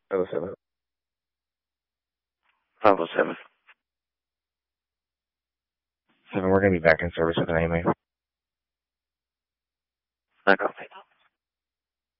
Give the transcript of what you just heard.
07. 507. 7, we're going to be back in service with an AMA. I copy.